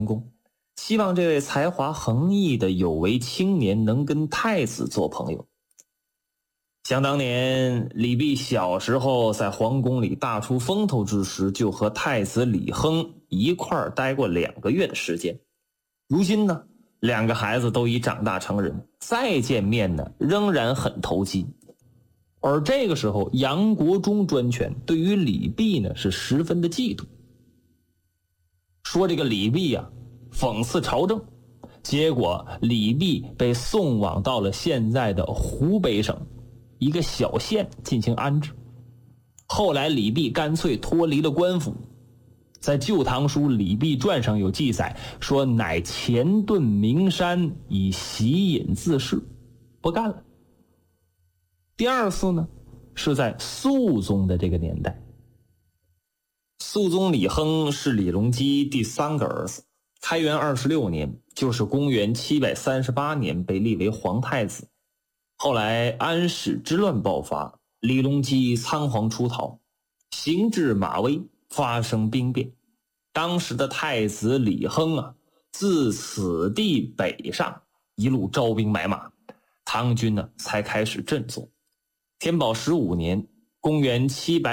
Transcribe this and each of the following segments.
宫，希望这位才华横溢的有为青年能跟太子做朋友。想当年李泌小时候在皇宫里大出风头之时，就和太子李亨一块儿待过2个月的时间。如今呢，2个孩子都已长大成人，再见面呢仍然很投机。而这个时候杨国忠专权，对于李泌呢是十分的嫉妒，说这个李泌啊讽刺朝政，结果李泌被送往到了现在的湖北省一个小县进行安置。后来李泌干脆脱离了官府，在《旧唐书·李泌传》上有记载说，乃潜遁名山，以习隐自仕，不干了。第2次呢是在肃宗的这个年代。肃宗李亨是李隆基第3个儿子，开元26年，就是公元738年被立为皇太子。后来安史之乱爆发，李隆基仓皇出逃，行至马威，发生兵变。当时的太子李亨啊，自此地北上，一路招兵买马，唐军呢才开始振作。天宝15年，公元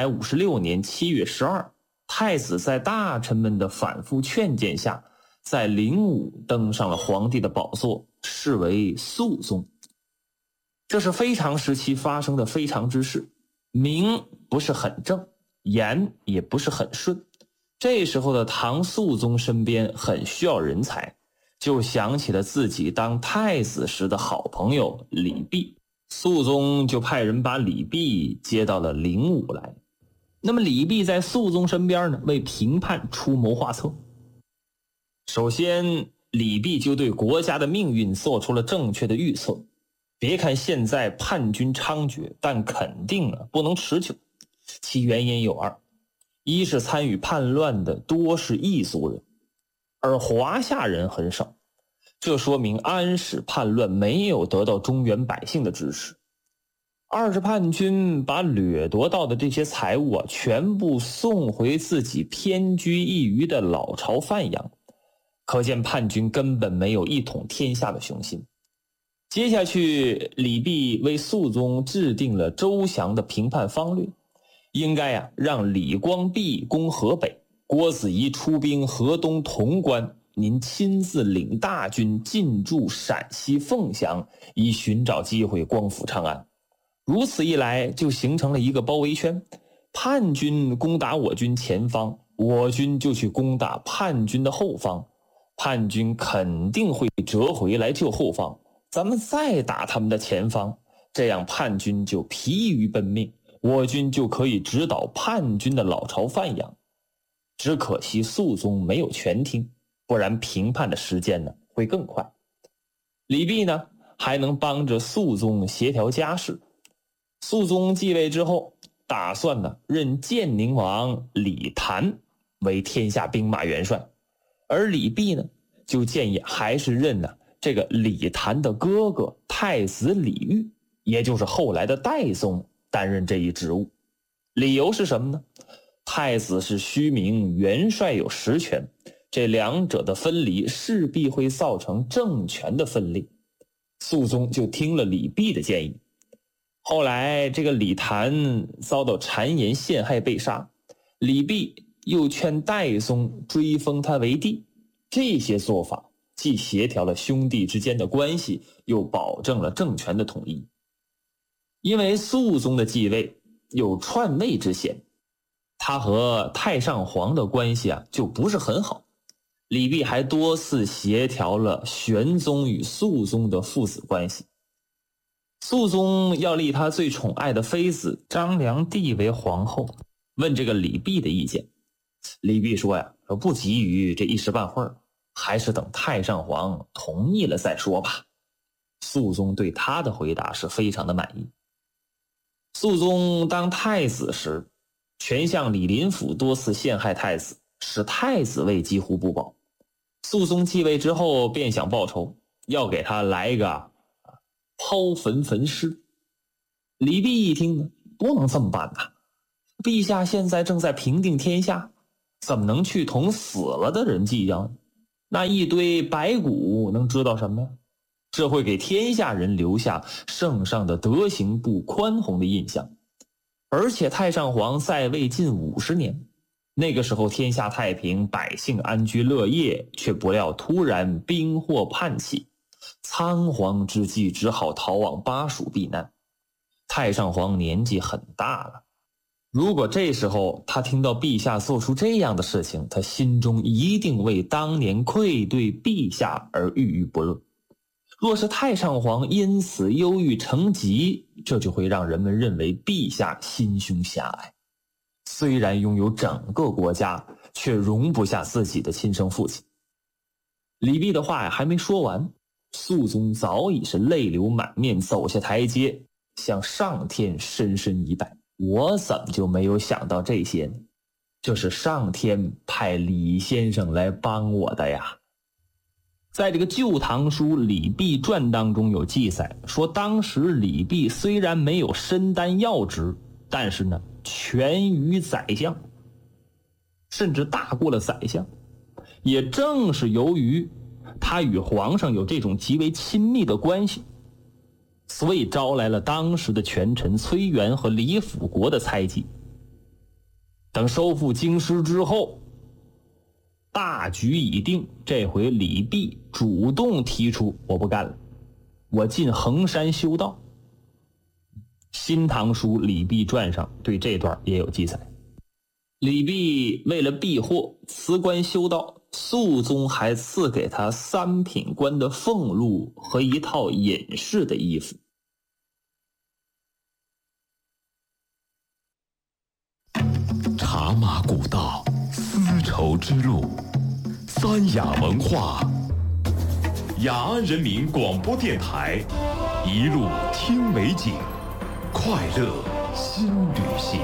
756年7月12，太子在大臣们的反复劝谏下，在灵武登上了皇帝的宝座，是为肃宗。这是非常时期发生的非常之事，名不是很正，言也不是很顺。这时候的唐肃宗身边很需要人才，就想起了自己当太子时的好朋友李泌，肃宗就派人把李泌接到了灵武来。那么李泌在肃宗身边呢，为平叛出谋划策。首先，李泌就对国家的命运做出了正确的预测。别看现在叛军猖獗，但肯定不能持久。其原因有2：一是参与叛乱的多是异族人，而华夏人很少，这说明安史叛乱没有得到中原百姓的支持。2是叛军把掠夺到的这些财物全部送回自己偏居一隅的老巢范阳，可见叛军根本没有一统天下的雄心。接下去李泌为肃宗制定了周详的平叛方略，应该让李光弼攻河北，郭子仪出兵河东潼关，您亲自领大军进驻陕西凤翔，以寻找机会光复长安。如此一来，就形成了一个包围圈，叛军攻打我军前方，我军就去攻打叛军的后方，叛军肯定会折回来救后方，咱们再打他们的前方，这样叛军就疲于奔命，我军就可以直捣叛军的老巢范阳。只可惜肃宗没有全听，不然平叛的时间呢会更快。李泌呢还能帮着肃宗协调家事。肃宗继位之后，打算呢任建宁王李谭为天下兵马元帅，而李泌呢就建议还是任这个李谭的哥哥太子李煜，也就是后来的代宗担任这一职务。理由是什么呢？太子是虚名，元帅有实权，这2者的分离势必会造成政权的分裂。肃宗就听了李泌的建议。后来这个李谭遭到谗言陷害被杀，李泌又劝代宗追封他为帝，这些做法既协调了兄弟之间的关系，又保证了政权的统一。因为肃宗的继位有篡位之嫌，他和太上皇的关系就不是很好。李泌还多次协调了玄宗与肃宗的父子关系。肃宗要立他最宠爱的妃子张良娣为皇后，问这个李泌的意见。李泌说不急于这一时半会儿，还是等太上皇同意了再说吧。肃宗对他的回答是非常的满意。肃宗当太子时，权相李林甫多次陷害太子，使太子位几乎不保。肃宗继位之后便想报仇，要给他来一个抛坟焚尸。李泌一听呢，不能这么办陛下现在正在平定天下，怎么能去同死了的人计较呢？ 那一堆白骨能知道什么呀？这会给天下人留下圣上的德行不宽宏的印象。而且太上皇在位近50年，那个时候天下太平，百姓安居乐业，却不料突然兵祸叛起，仓皇之际只好逃往巴蜀避难。太上皇年纪很大了，如果这时候他听到陛下做出这样的事情，他心中一定为当年愧对陛下而郁郁不乐。若是太上皇因此忧郁成疾，这就会让人们认为陛下心胸狭隘，虽然拥有整个国家，却容不下自己的亲生父亲。李泌的话呀还没说完，肃宗早已是泪流满面走下台阶，向上天深深一拜。我怎么就没有想到这些呢？这是上天派李先生来帮我的呀。在这个《旧唐书·李泌传》当中有记载，说当时李泌虽然没有身担要职，但是呢权于宰相，甚至大过了宰相。也正是由于他与皇上有这种极为亲密的关系，所以招来了当时的权臣崔元和李辅国的猜忌。等收复京师之后，大局已定，这回李泌主动提出我不干了，我进衡山修道。新唐书李泌传上对这段也有记载。李泌为了避祸辞官修道，肃宗还赐给他3品官的俸禄和一套隐士的衣服。 茶马古道，丝绸之路，三雅文化，雅安人民广播电台，一路听美景，快乐新旅行。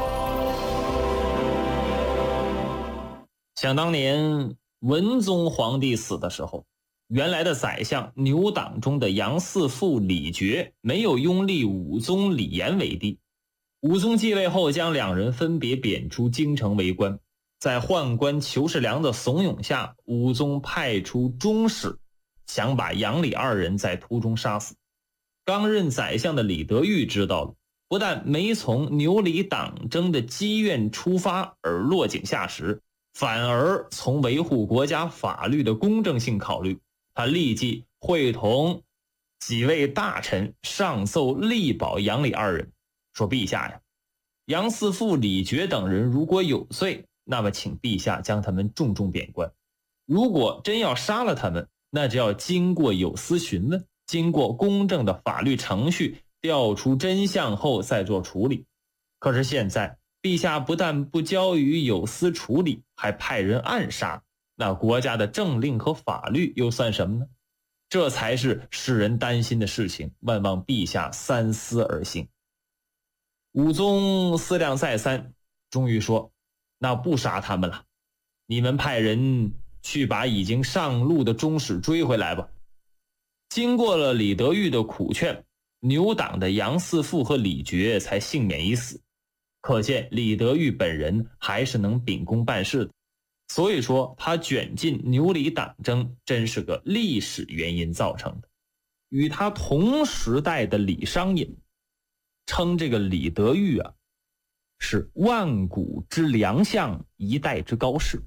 想当年文宗皇帝死的时候，原来的宰相牛党中的杨嗣父李傕没有拥立武宗李炎为帝。武宗继位后，将2人分别贬出京城为官。在宦官裘世良的怂恿下，武宗派出中使，想把杨李2人在途中杀死。刚任宰相的李德裕知道了，不但没从牛李党争的积怨出发而落井下石，反而从维护国家法律的公正性考虑，他立即会同几位大臣上奏力保杨李2人，说陛下呀，杨嗣父李傕等人如果有罪，那么请陛下将他们重重贬官。如果真要杀了他们，那就要经过有司询问，经过公正的法律程序，调出真相后再做处理。可是现在陛下不但不交予有司处理，还派人暗杀，那国家的政令和法律又算什么呢？这才是使人担心的事情，万望陛下三思而行。武宗思量再三，终于说，那不杀他们了，你们派人去把已经上路的中使追回来吧。经过了李德裕的苦劝，牛党的杨嗣父和李傕才幸免于死。可见李德裕本人还是能秉公办事的，所以说他卷进牛李党争真是个历史原因造成的。与他同时代的李商隐称这个李德裕啊是万古之良相，一代之高士。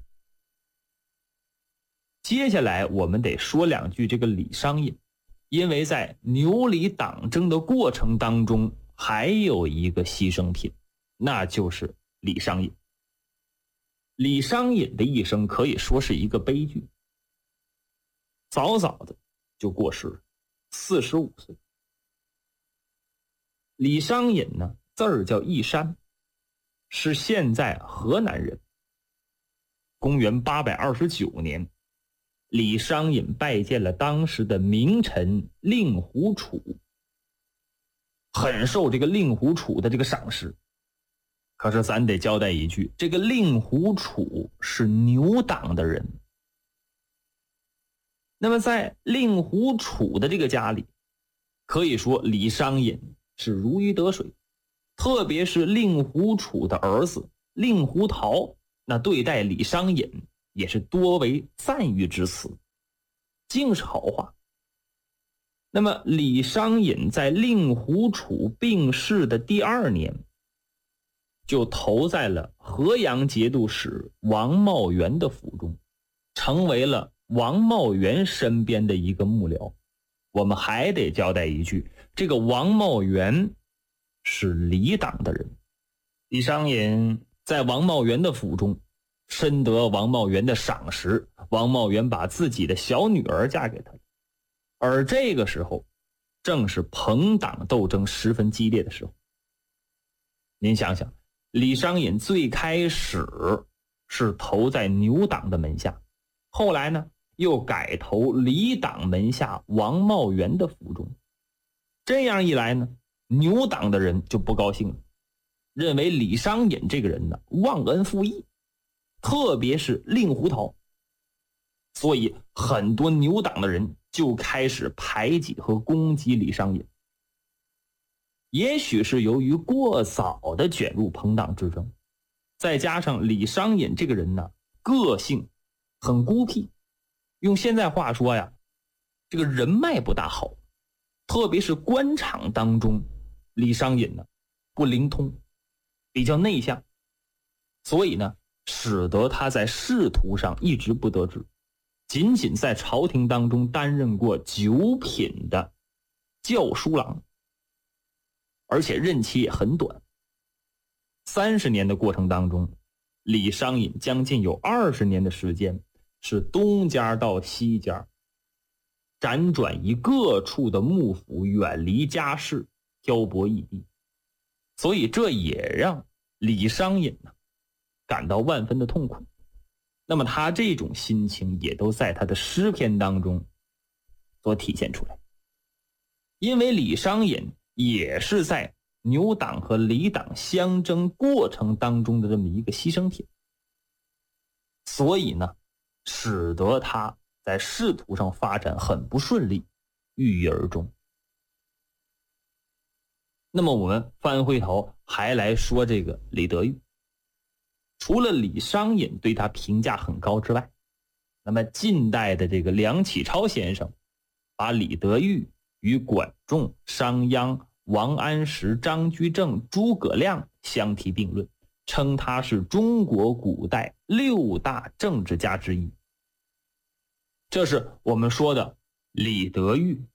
接下来我们得说2句这个李商隐，因为在牛李党争的过程当中还有一个牺牲品，那就是李商隐。李商隐的一生可以说是一个悲剧，早早的就过世了，45岁。李商隐呢，字儿叫义山，是现在河南人。公元829年，李商隐拜见了当时的名臣令狐楚，很受这个令狐楚的这个赏识。可是咱得交代一句，这个令狐楚是牛党的人。那么在令狐楚的这个家里，可以说李商隐是如鱼得水，特别是令狐楚的儿子令狐桃，那对待李商隐也是多为赞誉之词，尽是好话。那么李商隐在令狐楚病逝的第2年，就投在了河阳节度使王茂元的府中，成为了王茂元身边的一个幕僚。我们还得交代一句，这个王茂元是李党的人。李商隐在王茂元的府中深得王茂元的赏识，王茂元把自己的小女儿嫁给他。而这个时候正是朋党斗争十分激烈的时候。您想想，李商隐最开始是投在牛党的门下，后来呢又改投李党门下王茂元的府中。这样一来呢，牛党的人就不高兴了，认为李商隐这个人呢忘恩负义，特别是令狐桃。所以很多牛党的人就开始排挤和攻击李商隐。也许是由于过早的卷入朋党之争，再加上李商隐这个人呢个性很孤僻，用现在话说呀，这个人脉不大好，特别是官场当中，李商隐呢不灵通，比较内向，所以呢使得他在仕途上一直不得志，仅仅在朝廷当中担任过9品的校书郎，而且任期也很短。30年的过程当中，李商隐将近有20年的时间是东家到西家，辗转于各处的幕府，远离家事，漂泊异地。所以这也让李商隐呢感到万分的痛苦。那么他这种心情也都在他的诗篇当中所体现出来。因为李商隐也是在牛党和李党相争过程当中的这么一个牺牲品，所以呢使得他在仕途上发展很不顺利，郁郁而终。那么我们翻回头还来说这个李德裕。除了李商隐对他评价很高之外，那么近代的这个梁启超先生把李德裕与管仲、商鞅、王安石、张居正、诸葛亮相提并论，称他是中国古代6大政治家之一。这是我们说的李德裕。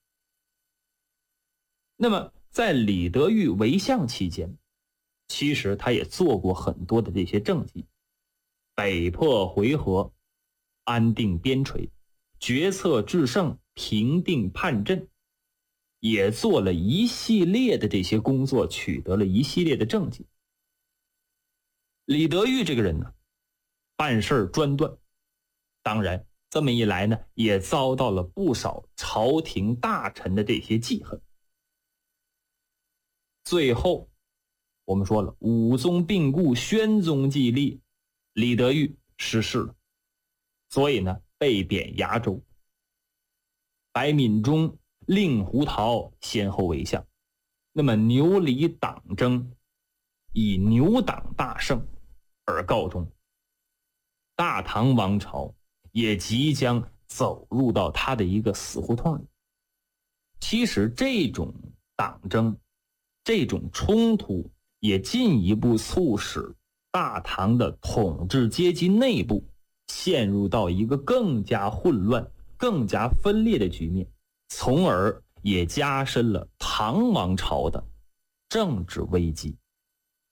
那么在李德裕为相期间，其实他也做过很多的这些政绩，北破回纥，安定边陲，决策制胜，平定叛阵，也做了一系列的这些工作，取得了一系列的政绩。李德裕这个人呢，办事专断，当然这么一来呢，也遭到了不少朝廷大臣的这些记恨。最后我们说了，武宗病故，宣宗继立，李德裕逝世了，所以呢被贬崖州。白敏中、令狐桃先后为相。那么牛李党争以牛党大胜而告终，大唐王朝也即将走入到他的一个死胡同里。其实这种党争，这种冲突也进一步促使大唐的统治阶级内部陷入到一个更加混乱、更加分裂的局面，从而也加深了唐王朝的政治危机。